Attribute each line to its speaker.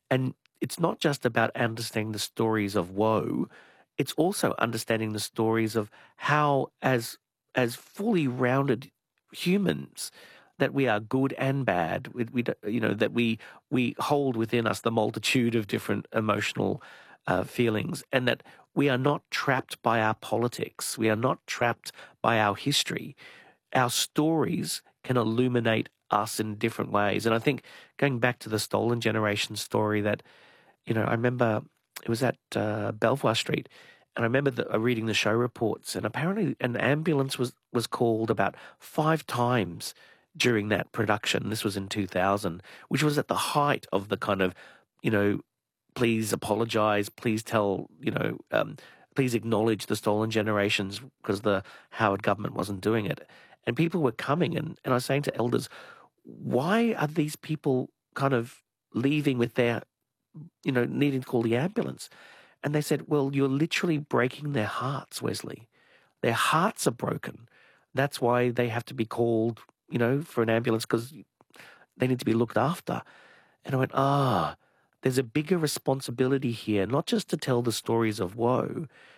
Speaker 1: And it's not just about understanding the stories of woe, it's also understanding the stories of how, as fully rounded humans, that we are good and bad. That we hold within us the multitude of different emotional feelings, and that we are not trapped by our politics. We are not trapped by our history. Our stories can illuminate us in different ways. And I think going back to the Stolen Generation story, that I remember it was at Belvoir Street, and I remember reading the show reports, and apparently an ambulance was called about 5 times during that production. This was in 2000, which was at the height of the kind of, you know, please apologize, please tell, please acknowledge the stolen generations, because the Howard government wasn't doing it. And people were coming, and I was saying to elders, why are these people kind of leaving with their, needing to call the ambulance? And they said, well, you're literally breaking their hearts, Wesley. Their hearts are broken. That's why they have to be called, for an ambulance, because they need to be looked after. And I went, there's a bigger responsibility here, not just to tell the stories of woe,